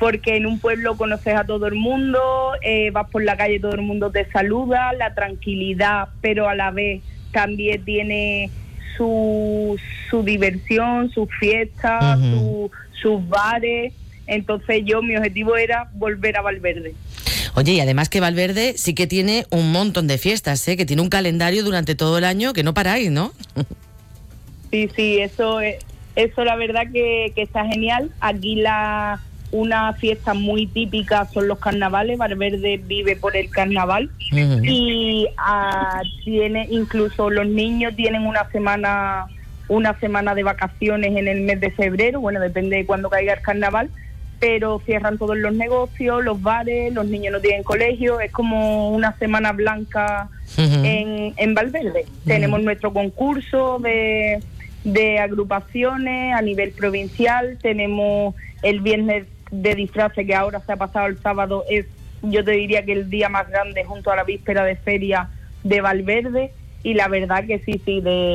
porque en un pueblo conoces a todo el mundo, vas por la calle, todo el mundo te saluda, la tranquilidad, pero a la vez también tiene su diversión, sus fiestas, sus bares. Entonces mi objetivo era volver a Valverde. Oye, y además que Valverde sí que tiene un montón de fiestas, que tiene un calendario durante todo el año que no paráis, ¿no? Sí, eso la verdad que está genial. Aquí una fiesta muy típica son los carnavales. Valverde vive por el carnaval y tiene, incluso los niños tienen una semana de vacaciones en el mes de febrero. Bueno, depende de cuándo caiga el carnaval, pero cierran todos los negocios, los bares, los niños no tienen colegio. Es como una semana blanca en Valverde. Tenemos nuestro concurso de agrupaciones a nivel provincial. Tenemos el viernes de disfraces, que ahora se ha pasado el sábado, yo te diría que el día más grande junto a la víspera de feria de Valverde. Y la verdad que sí,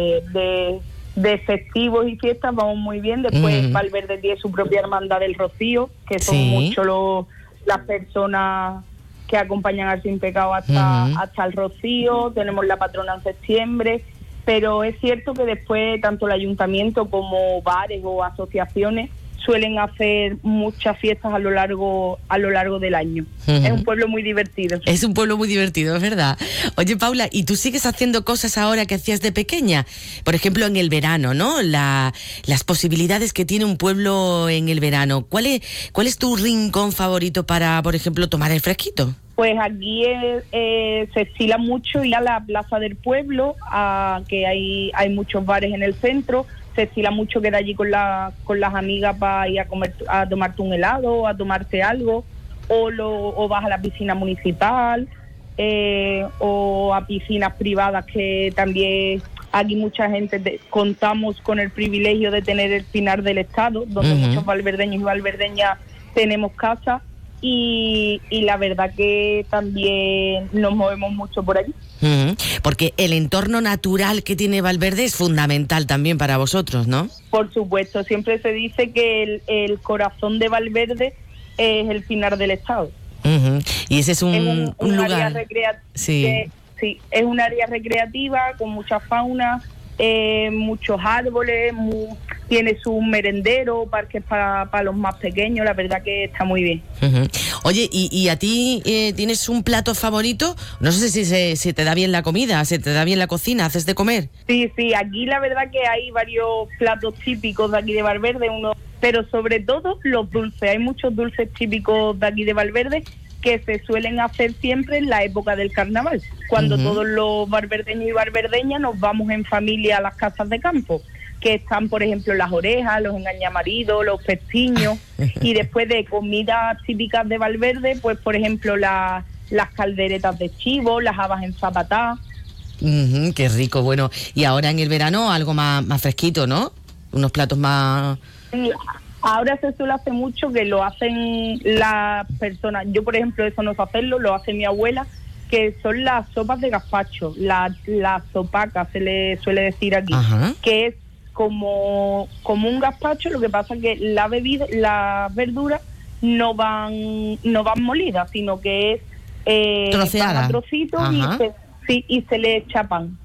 de festivos y fiestas vamos muy bien. Después Valverde tiene su propia hermandad del Rocío, que son mucho las personas que acompañan al Sin Pecado hasta el Rocío. Tenemos la patrona en septiembre, pero es cierto que después tanto el ayuntamiento como bares o asociaciones suelen hacer muchas fiestas a lo largo del año. Es un pueblo muy divertido. Es un pueblo muy divertido, es verdad. Oye, Paula, ¿y tú sigues haciendo cosas ahora que hacías de pequeña? Por ejemplo, en el verano, ¿no? Las posibilidades que tiene un pueblo en el verano. ¿Cuál es tu rincón favorito para, por ejemplo, tomar el fresquito? Pues aquí se estila mucho ir a la plaza del pueblo, que hay muchos bares en el centro. Se estila mucho quedar allí con las amigas para ir a tomarte un helado, a tomarte algo, o vas a la piscina municipal, o a piscinas privadas, que también aquí mucha gente contamos con el privilegio de tener el Pinar del Estado, donde muchos valverdeños y valverdeñas tenemos casa. Y la verdad que también nos movemos mucho por allí. Porque el entorno natural que tiene Valverde es fundamental también para vosotros, ¿no? Por supuesto, siempre se dice que el corazón de Valverde es el Pinar del Estado. Y ese es un lugar área sí, es un área recreativa con mucha fauna, muchos árboles, tiene su merendero, parques para los más pequeños. La verdad que está muy bien. Oye, ¿y a ti tienes un plato favorito? No sé si se te da bien la comida, se te da bien la cocina, ¿haces de comer? Sí, aquí la verdad que hay varios platos típicos de aquí de Valverde, pero sobre todo los dulces. Hay muchos dulces típicos de aquí de Valverde que se suelen hacer siempre en la época del carnaval, cuando todos los valverdeños y valverdeñas nos vamos en familia a las casas de campo, que están, por ejemplo, las orejas, los engañamaridos, los pestiños, y después de comidas típicas de Valverde, pues, por ejemplo, las calderetas de chivo, las habas ensapatadas. Qué rico. Bueno, y ahora en el verano algo más fresquito, ¿no? Unos platos más... Sí, ahora se suele hacer mucho que lo hacen las personas. Yo, por ejemplo, eso no sé hacerlo, lo hace mi abuela, que son las sopas de gazpacho, la sopaca se le suele decir aquí, que es como un gazpacho. Lo que pasa es que las verduras no van molidas, sino que es troceada, a trocitos y se le echa pan.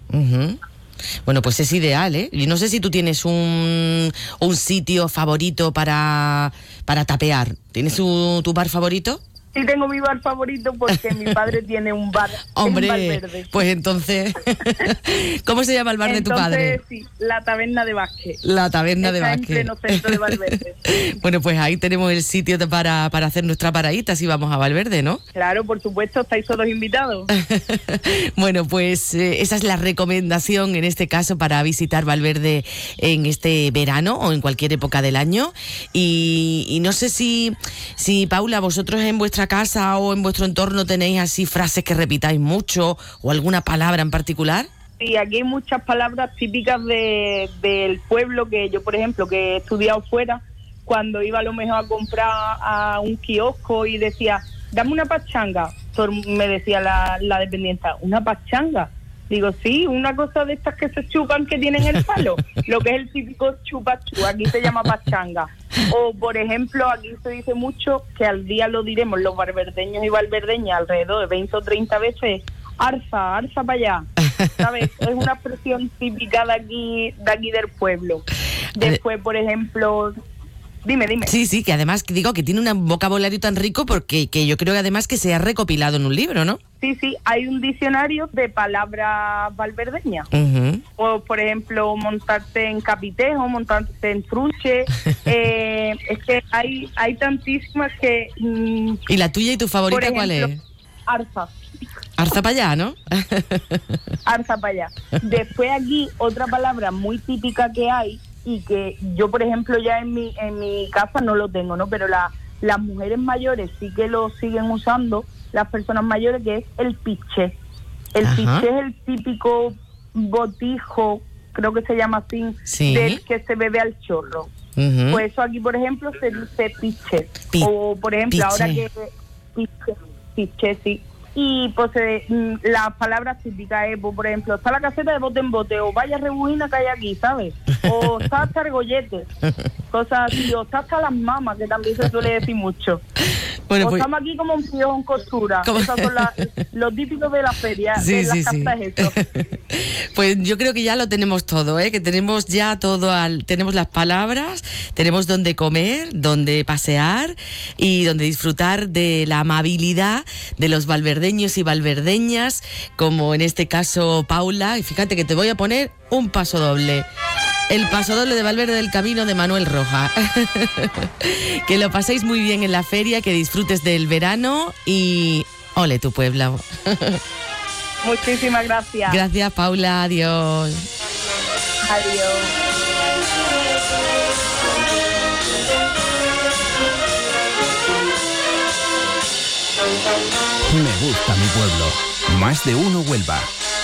Bueno, pues es ideal, ¿eh? Yo no sé si tú tienes un sitio favorito para tapear. ¿Tienes tu bar favorito? Sí, tengo mi bar favorito porque mi padre tiene un bar. Hombre, en Valverde. Pues entonces, ¿cómo se llama el bar de tu padre? Sí, la Taberna de Vázquez. La Taberna de Vázquez. Está en pleno centro de Valverde. Bueno, pues ahí tenemos el sitio para hacer nuestra paradita si vamos a Valverde, ¿no? Claro, por supuesto, estáis todos invitados. Bueno, pues esa es la recomendación en este caso para visitar Valverde en este verano o en cualquier época del año. Y no sé si Paula, vosotros en vuestra casa o en vuestro entorno tenéis así frases que repitáis mucho o alguna palabra en particular. Sí, aquí hay muchas palabras típicas del pueblo, que yo, por ejemplo, que he estudiado fuera, cuando iba a lo mejor a comprar a un kiosco y decía, dame una pachanga, me decía la dependienta, ¿una pachanga? Digo, sí, una cosa de estas que se chupan que tienen el palo, lo que es el típico chupachú, aquí se llama pachanga. O, por ejemplo, aquí se dice mucho, que al día lo diremos los valverdeños y valverdeñas alrededor de 20 o 30 veces, arza para allá, ¿sabes? Es una expresión típica de aquí del pueblo. Después, por ejemplo... Dime. Sí, que además digo que tiene un vocabulario tan rico porque que yo creo que además que se ha recopilado en un libro, ¿no? Sí, hay un diccionario de palabras valverdeñas. Uh-huh. O, por ejemplo, montarte en capitejo, montarte en truche. Es que hay tantísimas que... ¿Y la tuya y tu favorita cuál es? Arza. Arza para allá, ¿no? Arza para allá. Después aquí, otra palabra muy típica que hay, y que yo, por ejemplo, ya en mi casa no lo tengo, ¿no? Pero las mujeres mayores sí que lo siguen usando, las personas mayores, que es el piché. El Ajá. piché es el típico botijo, creo que se llama así, sí, del que se bebe al chorro. Uh-huh. Pues eso aquí, por ejemplo, se dice piché. O, por ejemplo, piché. ahora que... Piché, sí. Y pues las palabras típicas es, pues, por ejemplo, está la caseta de bote en bote, o vaya rebujina que hay aquí, ¿sabes? O está hasta el gollete, cosas así, o está hasta las mamas, que también se suele decir mucho. Bueno, o pues, estamos aquí como un piojo en costura. ¿cómo? Esos son los típicos de la feria, sí, de las sí. casas eso. Pues yo creo que ya lo tenemos todo, ¿eh? Que tenemos ya todo, tenemos las palabras, tenemos donde comer, donde pasear y donde disfrutar de la amabilidad de los valverdeños y valverdeñas, como en este caso Paula. Y fíjate que te voy a poner un paso doble. El paso doble de Valverde del Camino de Manuel Roja. Que lo paséis muy bien en la feria, que disfrutes del verano y ole tu pueblo. Muchísimas gracias. Gracias, Paula. Adiós. Adiós. Me gusta mi pueblo. Más de uno Huelva.